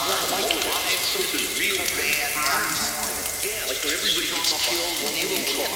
something real bad happens. Yeah, like when everybody gets killed, when they were